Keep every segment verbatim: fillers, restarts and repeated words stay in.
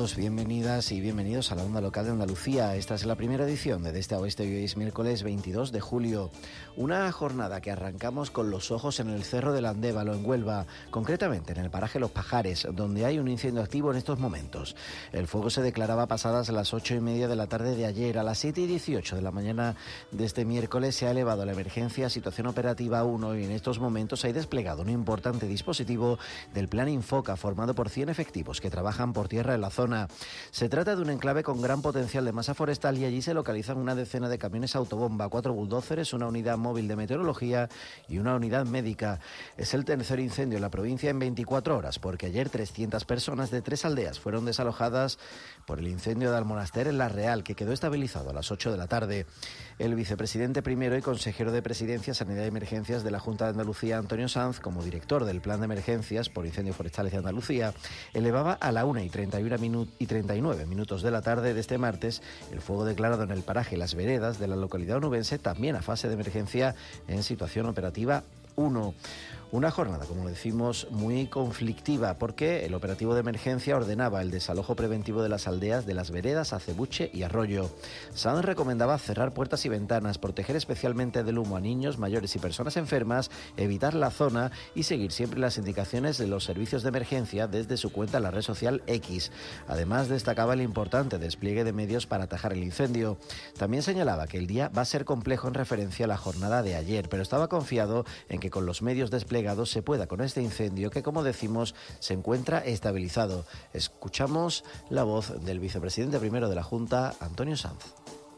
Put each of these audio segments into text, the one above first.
Bienvenidos, bienvenidas y bienvenidos a la Onda Local de Andalucía. Esta es la primera edición de De Este a Oeste y hoy es miércoles veintidós de julio. Una jornada que arrancamos con los ojos en el Cerro del Andévalo, en Huelva, concretamente en el paraje Los Pajares, donde hay un incendio activo en estos momentos. El fuego se declaraba pasadas las ocho y media de la tarde de ayer. A las siete y dieciocho de la mañana de este miércoles se ha elevado la emergencia a situación operativa uno y en estos momentos hay desplegado un importante dispositivo del Plan Infoca, formado por cien efectivos que trabajan por tierra en la zona. Se trata de un enclave con gran potencial de masa forestal y allí se localizan una decena de camiones autobomba, cuatro bulldozers, una unidad móvil de meteorología y una unidad médica. Es el tercer incendio en la provincia en veinticuatro horas, porque ayer trescientas personas de tres aldeas fueron desalojadas por el incendio de Almonaster en La Real, que quedó estabilizado a las ocho de la tarde. El vicepresidente primero y consejero de Presidencia, Sanidad y Emergencias de la Junta de Andalucía, Antonio Sanz, como director del Plan de Emergencias por Incendios Forestales de Andalucía, elevaba a la una y treinta y nueve minutos de la tarde de este martes el fuego declarado en el paraje Las Veredas de la localidad onubense, también a fase de emergencia en situación operativa uno. Una jornada, como decimos, muy conflictiva porque el operativo de emergencia ordenaba el desalojo preventivo de las aldeas de Las Veredas, Acebuche y Arroyo. Sanz recomendaba cerrar puertas y ventanas, proteger especialmente del humo a niños, mayores y personas enfermas, evitar la zona y seguir siempre las indicaciones de los servicios de emergencia desde su cuenta en la red social X. Además, destacaba el importante despliegue de medios para atajar el incendio. También señalaba que el día va a ser complejo en referencia a la jornada de ayer, pero estaba confiado en que con los medios desplegados se pueda con este incendio que, como decimos, se encuentra estabilizado. Escuchamos la voz del vicepresidente primero de la Junta, Antonio Sanz.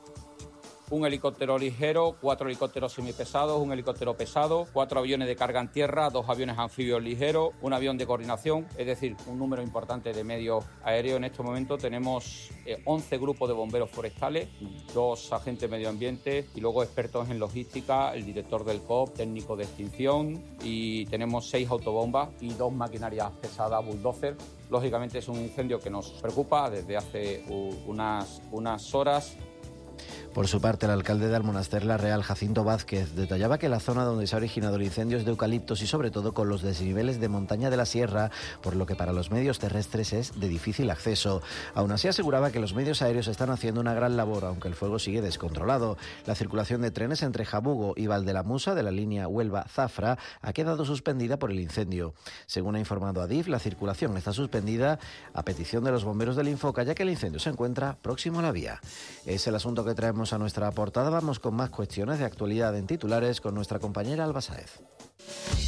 Un helicóptero ligero, cuatro helicópteros semipesados, un helicóptero pesado, cuatro aviones de carga en tierra, dos aviones anfibios ligeros, un avión de coordinación, es decir, un número importante de medios aéreos. En este momento tenemos eh, once grupos de bomberos forestales, dos agentes de medio ambiente y luego expertos en logística, el director del C O P, técnico de extinción, y tenemos seis autobombas y dos maquinarias pesadas, bulldozer. Lógicamente es un incendio que nos preocupa desde hace uh, unas, unas horas. Por su parte, el alcalde de Almonaster La Real, Jacinto Vázquez, detallaba que la zona donde se ha originado el incendio es de eucaliptos y sobre todo con los desniveles de montaña de la sierra, por lo que para los medios terrestres es de difícil acceso. Aún así aseguraba que los medios aéreos están haciendo una gran labor, aunque el fuego sigue descontrolado. La circulación de trenes entre Jabugo y Valdelamusa de la línea Huelva-Zafra ha quedado suspendida por el incendio. Según ha informado Adif, la circulación está suspendida a petición de los bomberos del Infoca, ya que el incendio se encuentra próximo a la vía. Es el asunto que traemos a nuestra portada. Vamos con más cuestiones de actualidad en titulares con nuestra compañera Alba Sáez.